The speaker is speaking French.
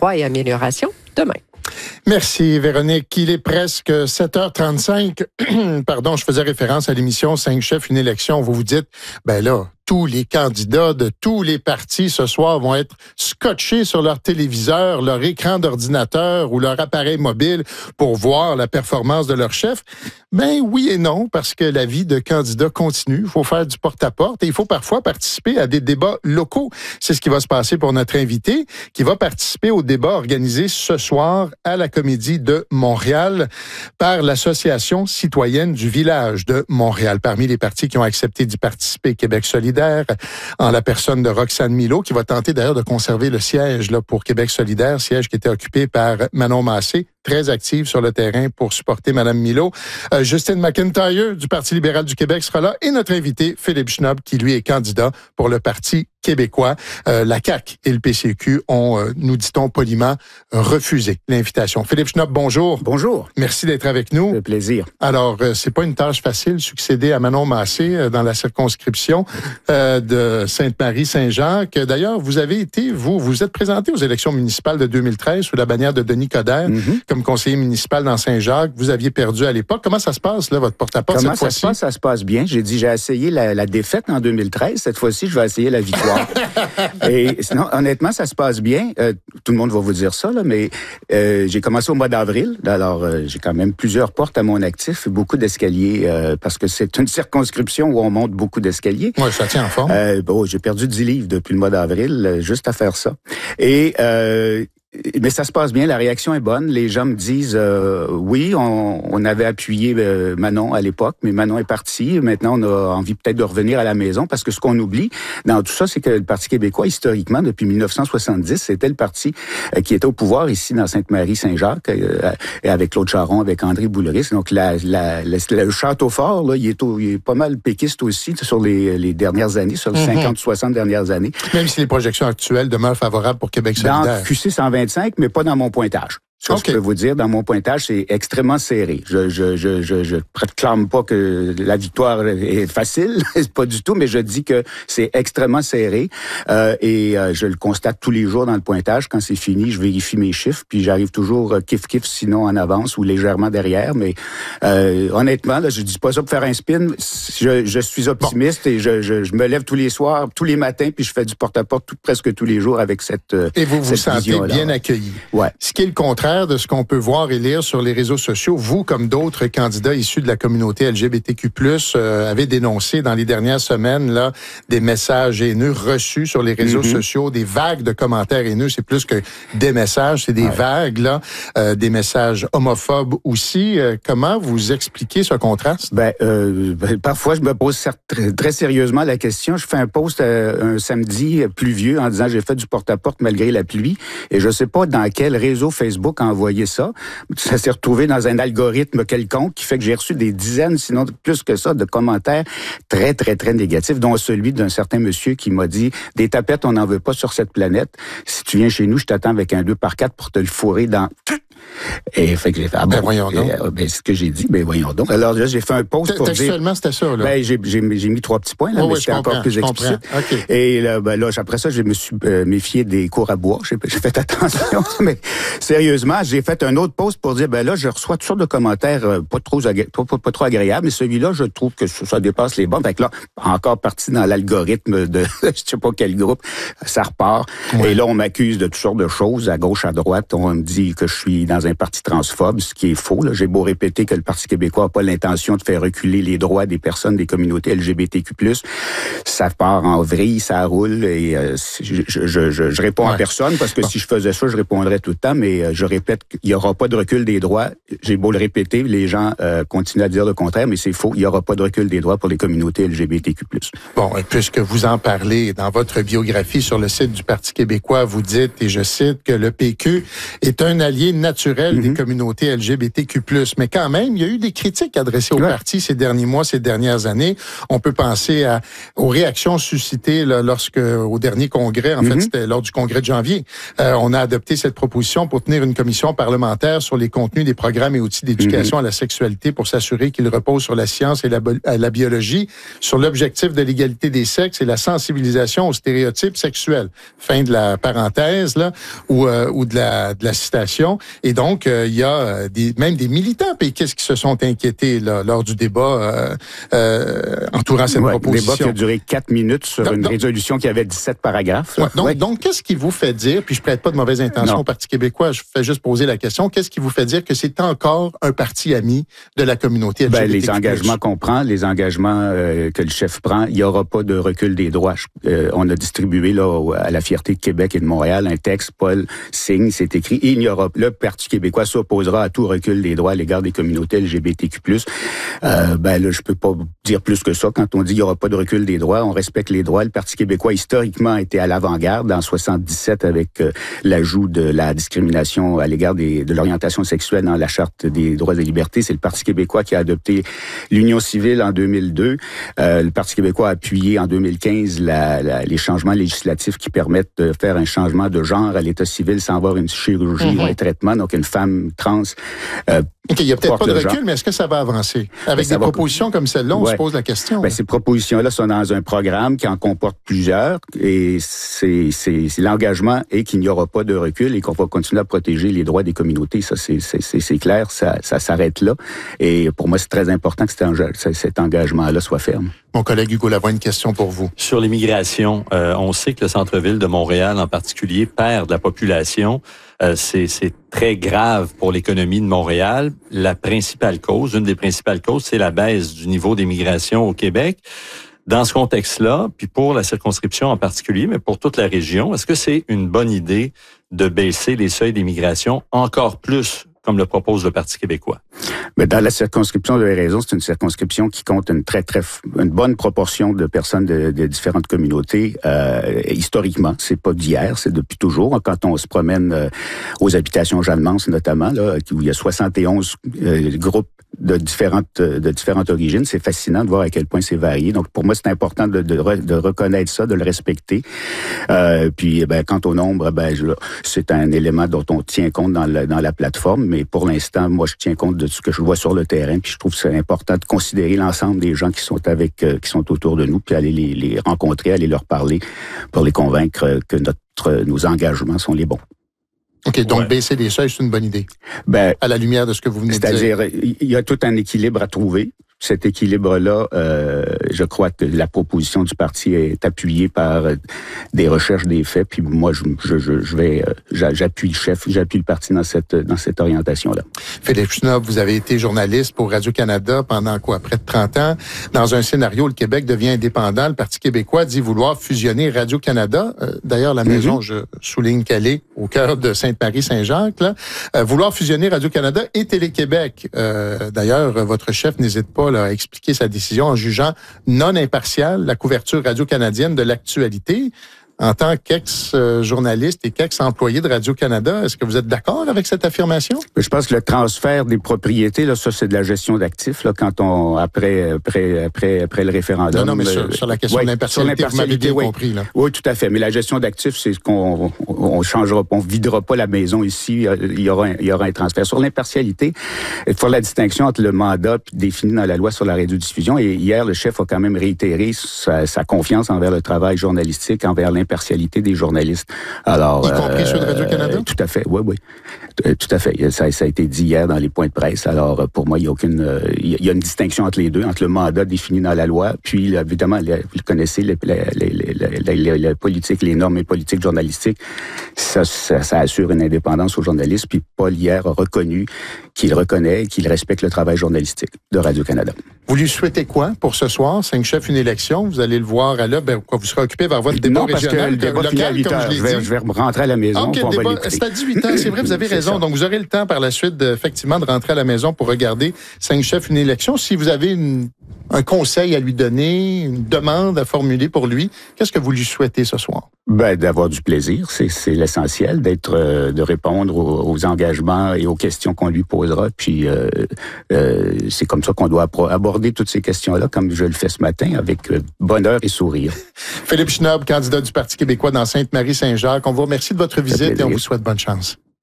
espoir et amélioration demain. Merci, Véronique. Il est presque 7h35. Pardon, je faisais référence à l'émission 5 chefs, une élection. Vous vous dites, ben là, tous les candidats de tous les partis ce soir vont être scotchés sur leur téléviseur, leur écran d'ordinateur ou leur appareil mobile pour voir la performance de leur chef. Ben oui et non, parce que la vie de candidat continue. Il faut faire du porte-à-porte et il faut parfois participer à des débats locaux. C'est ce qui va se passer pour notre invité, qui va participer au débat organisé ce soir à la Comédie de Montréal par l'Association citoyenne du village de Montréal. Parmi les partis qui ont accepté d'y participer, Québec solidaire, en la personne de Roxane Milot, qui va tenter d'ailleurs de conserver le siège là pour Québec solidaire, siège qui était occupé par Manon Massé, très active sur le terrain pour supporter Mme Milot. Justine McIntyre du Parti libéral du Québec sera là et notre invité, Philippe Schnopp, qui lui est candidat pour le Parti québécois. La CAQ et le PCQ ont, nous dit-on poliment, refusé l'invitation. Philippe Schnopp, bonjour. Bonjour. Merci d'être avec nous. C'est un plaisir. Alors, c'est pas une tâche facile, succéder à Manon Massé dans la circonscription de Sainte-Marie-Saint-Jacques. D'ailleurs, vous avez été, vous êtes présenté aux élections municipales de 2013 sous la bannière de Denis Coderre comme conseiller municipal dans Saint-Jacques. Vous aviez perdu à l'époque. Comment ça se passe, là, votre porte-à-porte cette fois-ci? Comment ça se passe? Ça se passe bien. J'ai essayé la défaite en 2013. Cette fois-ci, je vais essayer la victoire. Et sinon, honnêtement, ça se passe bien. Tout le monde va vous dire ça, là, mais j'ai commencé au mois d'avril. Alors, j'ai quand même plusieurs portes à mon actif, beaucoup d'escaliers, parce que c'est une circonscription où on monte beaucoup d'escaliers. Oui, ça tient en forme. J'ai perdu 10 livres depuis le mois d'avril, juste à faire ça. Et mais ça se passe bien, la réaction est bonne. Les gens me disent, oui, on avait appuyé Manon à l'époque, mais Manon est partie. Maintenant, on a envie peut-être de revenir à la maison, parce que ce qu'on oublie dans tout ça, c'est que le Parti québécois, historiquement, depuis 1970, c'était le parti qui était au pouvoir ici dans Sainte-Marie-Saint-Jacques, avec Claude Charron, avec André Boulris. Donc, le château fort, là, il est pas mal péquiste aussi sur les dernières années, sur les 50-60 dernières années. Même si les projections actuelles demeurent favorables pour Québec solidaire. Dans QC 125, mais pas dans mon pointage. Ce que je peux vous dire, dans mon pointage, c'est extrêmement serré. Je réclame pas que la victoire est facile, c'est pas du tout, mais je dis que c'est extrêmement serré et je le constate tous les jours dans le pointage. Quand c'est fini, je vérifie mes chiffres, puis j'arrive toujours kiff-kiff, sinon en avance ou légèrement derrière. Mais honnêtement, là, je dis pas ça pour faire un spin. Je suis optimiste et je me lève tous les soirs, tous les matins, puis je fais du porte-à-porte presque tous les jours avec cette et vous vous sentez bien accueilli. Ouais. Ce qui est le contraire de ce qu'on peut voir et lire sur les réseaux sociaux, vous, comme d'autres candidats issus de la communauté LGBTQ+, avez dénoncé dans les dernières semaines là des messages haineux reçus sur les réseaux sociaux, des vagues de commentaires haineux. C'est plus que des messages, c'est des vagues, là, des messages homophobes aussi. Comment vous expliquez ce contraste? Parfois, je me pose très sérieusement la question. Je fais un post un samedi pluvieux en disant j'ai fait du porte-à-porte malgré la pluie et je sais pas dans quel réseau Facebook envoyé ça. Ça s'est retrouvé dans un algorithme quelconque qui fait que j'ai reçu des dizaines, sinon plus que ça, de commentaires très, très, très négatifs, dont celui d'un certain monsieur qui m'a dit « Des tapettes, on n'en veut pas sur cette planète. Si tu viens chez nous, je t'attends avec un 2x4 pour te le fourrer dans... » Et fait que j'ai fait voyons donc. C'est ce que j'ai dit, voyons donc. Alors là, j'ai fait un post pour dire... Textuellement, c'était ça, là. J'ai mis 3 petits points, là, mais c'était encore plus explicite. Okay. Et là, après ça, je me suis méfié des cours à bois. J'ai fait attention, mais sérieusement, j'ai fait un autre post pour dire, là, je reçois toutes sortes de commentaires pas trop agréables, mais celui-là, je trouve que ça dépasse les bornes. Fait que là, encore parti dans l'algorithme de je sais pas quel groupe, ça repart. Ouais. Et là, on m'accuse de toutes sortes de choses, à gauche, à droite. On me dit que je suis dans un parti transphobe, ce qui est faux. Là. J'ai beau répéter que le Parti québécois n'a pas l'intention de faire reculer les droits des personnes des communautés LGBTQ+. Ça part en vrille, ça roule et je réponds à personne parce que si je faisais ça, je répondrais tout le temps, mais je répète qu'il n'y aura pas de recul des droits. J'ai beau le répéter, les gens continuent à dire le contraire, mais c'est faux. Il n'y aura pas de recul des droits pour les communautés LGBTQ+. Bon, puisque vous en parlez dans votre biographie sur le site du Parti québécois, vous dites, et je cite, que le PQ est un allié naturel naturel des communautés LGBTQ+. Mais quand même, il y a eu des critiques adressées au parti ces derniers mois, ces dernières années. On peut penser aux réactions suscitées là, au dernier congrès, en fait, c'était lors du congrès de janvier. On a adopté cette proposition pour tenir une commission parlementaire sur les contenus des programmes et outils d'éducation à la sexualité pour s'assurer qu'ils reposent sur la science et la biologie, sur l'objectif de l'égalité des sexes et la sensibilisation aux stéréotypes sexuels. Fin de la parenthèse, là, ou de la citation. Et donc, il y a même des militants péquistes qui se sont inquiétés là, lors du débat entourant cette proposition. Un débat qui a duré 4 minutes sur une résolution qui avait 17 paragraphes. Donc, qu'est-ce qui vous fait dire, puis je prête pas de mauvaise intention au Parti québécois, je fais juste poser la question, qu'est-ce qui vous fait dire que c'est encore un parti ami de la communauté LGBTQ+? Les engagements qu'on prend, les engagements que le chef prend, il n'y aura pas de recul des droits. On a distribué là à la fierté de Québec et de Montréal un texte, Paul signe, c'est écrit, et il n'y aura, le Parti québécois s'opposera à tout recul des droits à l'égard des communautés LGBTQ+. Là, je peux pas dire plus que ça. Quand on dit il n'y aura pas de recul des droits, on respecte les droits. Le Parti québécois, historiquement, a été à l'avant-garde en 77 avec l'ajout de la discrimination à l'égard de l'orientation sexuelle dans la Charte des droits et libertés. C'est le Parti québécois qui a adopté l'union civile en 2002. Le Parti québécois a appuyé en 2015 les changements législatifs qui permettent de faire un changement de genre à l'état civil sans avoir une chirurgie ou un traitement. Donc, une femme trans il n'y a peut-être pas de recul, mais est-ce que ça va avancer? Avec des propositions comme celle-là, on se pose la question. Ces propositions-là sont dans un programme qui en comporte plusieurs et c'est l'engagement et qu'il n'y aura pas de recul et qu'on va continuer à protéger les droits des communautés. Ça, c'est clair, ça s'arrête là. Et pour moi, c'est très important que cet engagement-là soit ferme. Mon collègue Hugo Lavoie, une question pour vous. Sur l'immigration, on sait que le centre-ville de Montréal en particulier perd de la population. C'est très grave pour l'économie de Montréal. La principale cause, une des principales causes, c'est la baisse du niveau d'immigration au Québec. Dans ce contexte-là, puis pour la circonscription en particulier, mais pour toute la région, est-ce que c'est une bonne idée de baisser les seuils d'immigration encore plus, comme le propose le Parti québécois? Mais dans la circonscription, vous avez raison, c'est une circonscription qui compte une bonne proportion de personnes de différentes communautés. Historiquement, c'est pas d'hier, c'est depuis toujours. Quand on se promène aux habitations Jeanne-Mance notamment, là, où il y a 71 groupes de différentes origines, c'est fascinant de voir à quel point c'est varié. Donc pour moi, c'est important de reconnaître ça, de le respecter. Puis quant au nombre, c'est un élément dont on tient compte dans la plateforme, mais pour l'instant, moi je tiens compte de ce que je vois sur le terrain, puis je trouve que c'est important de considérer l'ensemble des gens qui sont autour de nous, puis aller les rencontrer, aller leur parler pour les convaincre que nos engagements sont les bons. OK, donc baisser les seuils, c'est une bonne idée. À la lumière de ce que vous venez de dire. C'est-à-dire, il y a tout un équilibre à trouver. Cet équilibre-là, je crois que la proposition du parti est appuyée par des recherches, des faits. Puis moi, j'appuie le chef, j'appuie le parti dans cette orientation-là. Philippe Schnopp, vous avez été journaliste pour Radio-Canada pendant près de 30 ans. Dans un scénario, le Québec devient indépendant. Le Parti québécois dit vouloir fusionner Radio-Canada. D'ailleurs, la maison, je souligne qu'elle est au cœur de Sainte-Marie-Saint-Jacques. Là. Vouloir fusionner Radio-Canada et Télé-Québec. D'ailleurs, votre chef n'hésite pas a expliqué sa décision en jugeant non impartiale la couverture radio-canadienne de l'actualité. En tant qu'ex-journaliste et qu'ex-employé de Radio-Canada, est-ce que vous êtes d'accord avec cette affirmation? Je pense que le transfert des propriétés, là, ça, c'est de la gestion d'actifs, là, quand après le référendum. Non, mais sur la question de l'impartialité, vous m'avez bien compris, là. Oui, tout à fait. Mais la gestion d'actifs, c'est qu'on changera, on videra pas la maison ici. Il y aura un transfert. Sur l'impartialité, il faut la distinction entre le mandat défini dans la loi sur la radiodiffusion. Et hier, le chef a quand même réitéré sa confiance envers le travail journalistique, envers l'impartialité des journalistes. Alors, y compris ceux de Radio-Canada? Tout à fait, oui. Tout à fait. Ça a été dit hier dans les points de presse. Alors, pour moi, il y a une distinction entre les deux, entre le mandat défini dans la loi, puis, évidemment, vous connaissez, les politiques, les normes et politiques journalistiques. Ça assure une indépendance aux journalistes. Puis, Paul, hier, a reconnu qu'il reconnaît et qu'il respecte le travail journalistique de Radio-Canada. Vous lui souhaitez quoi pour ce soir? 5 chefs, une élection. Vous allez le voir à l'heure. Vous serez occupé vers votre débat régional. Le débat finit à 8 heures. Je vais rentrer à la maison. Okay, c'est à 18 ans, c'est vrai, vous avez raison. Donc, vous aurez le temps par la suite, effectivement, de rentrer à la maison pour regarder 5 chefs, une élection. Si vous avez un conseil à lui donner, une demande à formuler pour lui, qu'est-ce que vous lui souhaitez ce soir? Ben, d'avoir du plaisir, c'est l'essentiel, de répondre aux engagements et aux questions qu'on lui posera. Puis c'est comme ça qu'on doit aborder toutes ces questions-là, comme je le fais ce matin, avec bonheur et sourire. Philippe Schnob, candidat du Parti québécois dans Sainte-Marie-Saint-Jacques, on vous remercie de votre visite et on vous souhaite bonne chance.